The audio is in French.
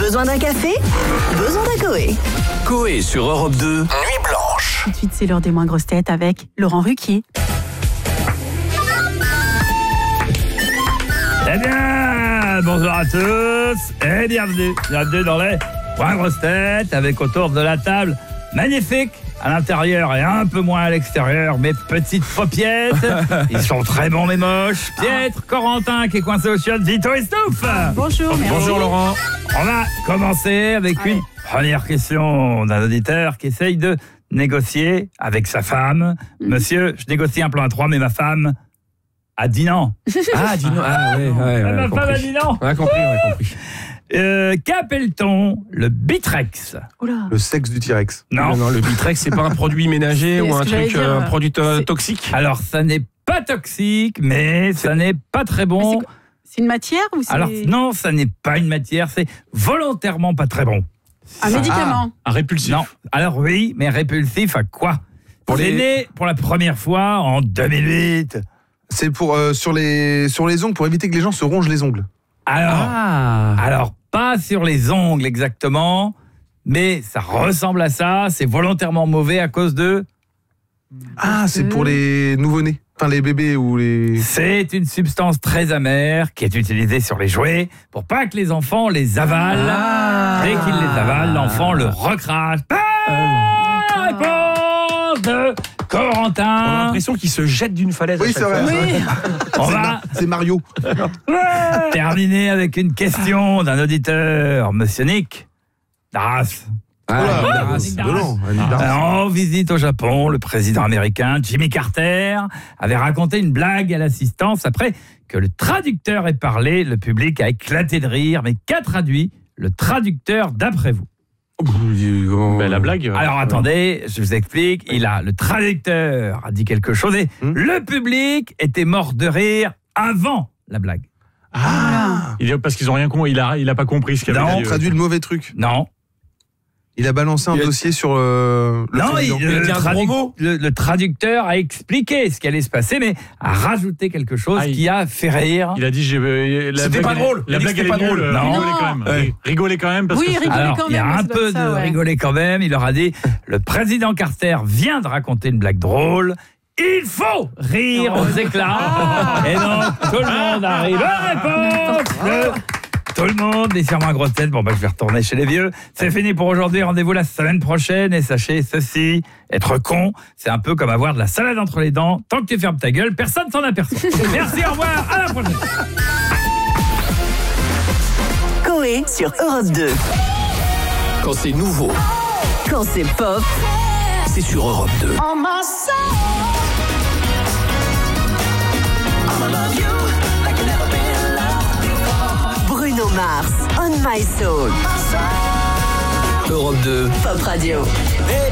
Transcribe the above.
Besoin d'un café? Besoin d'un Coé. Coé sur Europe 2, Nuit Blanche. Tout de suite, c'est l'heure des moins grosses têtes avec Laurent Ruquier. Eh bien, bonjour à tous et bienvenue dans les moins grosses têtes avec autour de la table magnifique à l'intérieur et un peu moins à l'extérieur, mes petites paupiettes. Ils sont très bons mais moches. Pietre, Corentin qui est coincé au chiottes, Vito et Stouff. Bonjour, merci. Bonjour Laurent. On va commencer avec une première question d'un auditeur qui essaye de négocier avec sa femme. Monsieur, je négocie un plan à 3 mais ma femme a dit non. Ah, dis non. Ah, ouais, Ma femme a dit non. On a compris. Qu'appelle-t-on le Bitrex? Oula. Le sexe du T-Rex. Non. Le Bitrex, c'est pas un produit ménager C'est ou ce un que j'allais truc, dire. un produit toxique? Alors, ça n'est pas toxique, mais ça n'est pas très bon. C'est une matière ou c'est Alors, non, ça n'est pas une matière, c'est volontairement pas très bon. un médicament? Un répulsif. Non. Alors oui, mais répulsif à quoi? C'est né pour la première fois en 2008. C'est pour sur les ongles pour éviter que les gens se rongent les ongles. Alors, pas sur les ongles exactement, mais ça ressemble à ça. C'est volontairement mauvais à cause de... Ah, c'est pour les nouveau-nés, enfin les bébés ou les... C'est une substance très amère qui est utilisée sur les jouets pour pas que les enfants les avalent. Dès qu'ils les avalent, l'enfant le recrache. Réponse de Corentin. On a l'impression qu'il se jette d'une falaise. Oui, à chaque c'est vrai. fois. Oui. On va C'est Mario. terminer avec une question d'un auditeur, Monsieur Nick Darras. En visite au Japon, le président américain Jimmy Carter avait raconté une blague à l'assistance. Après que le traducteur ait parlé, le public a éclaté de rire. Mais qu'a traduit le traducteur d'après vous? La blague. Alors attendez, je vous explique. Le traducteur a dit quelque chose et le public était mort de rire avant la blague. Parce qu'ils ont rien compris. Il a pas compris ce qu'il avait Non. dit. Il a traduit le mauvais truc. Non. Il a balancé un dossier sur le Non, président. le traducteur a expliqué ce qui allait se passer, mais a rajouté quelque chose qui a fait rire. Il a dit C'était pas drôle. La blague elle est nulle. Non. Rigolez quand même. Parce Oui, que rigolez Alors, quand il y a même, un ça doit peu être ça, de ouais. rigoler quand même. Il leur a dit, le président Carter vient de raconter une blague drôle. Il faut rire aux éclats. Et donc, tout le monde arrive. Réponse de tout le monde, les firmes à grosse tête. Bon, je vais retourner chez les vieux. C'est fini pour aujourd'hui. Rendez-vous la semaine prochaine. Et sachez ceci, être con, c'est un peu comme avoir de la salade entre les dents. Tant que tu fermes ta gueule, personne s'en aperçoit. Merci, au revoir, à la prochaine. Coé sur Europe 2. Quand c'est nouveau, Quand c'est pop, c'est sur Europe 2. Bruno Mars, On My Soul. Europe 2. Pop Radio. Hey,